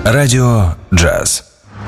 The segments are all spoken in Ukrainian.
Радіо Джаз.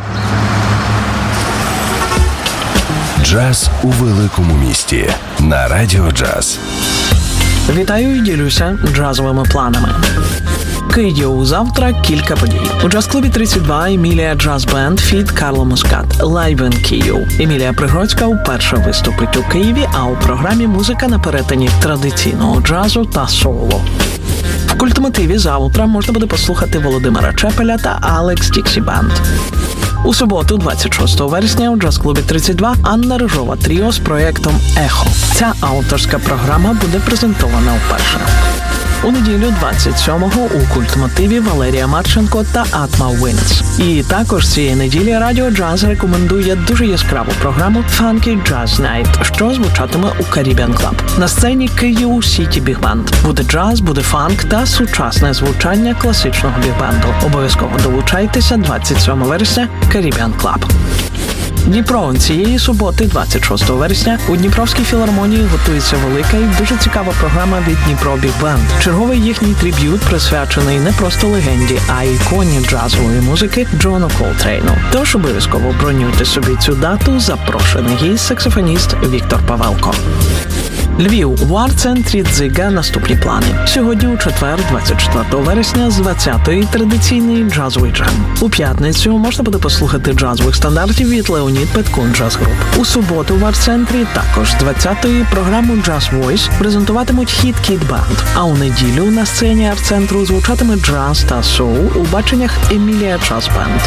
Джаз у великому місті. На Радіо Джаз. Вітаю і ділюся джазовими планами. Київ завтра кілька подій. У джаз-клубі 32 Емілія Джаз Бенд фіт Карло Мускат Live in Київ. Емілія Пригорська вперше виступить у Києві, а у програмі музика на перетині традиційного джазу та соло. В культмотиві завтра можна буде послухати Володимира Чепеля та Алекс Діксі Бенд. У суботу, 26 вересня, у джаз-клубі 32 Анна Рижова тріо з проєктом «Ехо». Ця авторська програма буде презентована вперше. У неділю 27-го у культмотиві Валерія Марченко та Атма Вінс. І також цієї неділі Радіо Джаз рекомендує дуже яскраву програму Funky Jazz Night, що звучатиме у Caribbean Club. На сцені Київ Сіті Бігбенд. Буде джаз, буде фанк та сучасне звучання класичного бігбенду. Обов'язково долучайтеся 27 вересня Caribbean Club. Дніпро. Цієї суботи, 26 вересня, у Дніпровській філармонії готується велика і дуже цікава програма від Дніпро Біг Бенд. Черговий їхній триб'ют присвячений не просто легенді, а іконі джазової музики Джону Колтрейну. Тож обов'язково бронюйте собі цю дату, запрошений гість саксофоніст Віктор Павелко. Львів. У арт-центрі «Дзига» наступні плани. Сьогодні у четвер, 24 вересня, з 20-ї традиційний джазовий джем. У п'ятницю можна буде послухати джазових стандартів від Леонід Петкун Джаз Груп. У суботу в арт-центрі також з 20-ї програму Jazz Voice презентуватимуть хіт Кід Бенд. А у неділю на сцені арт-центру звучатиме джаз та соул у баченнях Емілія Джаз Бенд.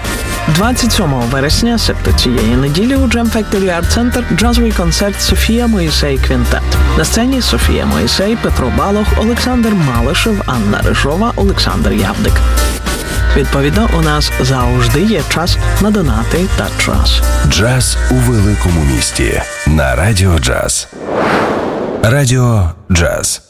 27 вересня, себто цієї неділі, у Jam Factory Art Center джазовий концерт Софія Моїсей Квінтет. На сцені Софія Моїсей, Петро Балох, Олександр Малишев, Анна Рижова, Олександр Явдик. Відповідно, у нас завжди є час на донати та джаз. Джаз у великому місті. На Радіо Джаз. Радіо Джаз.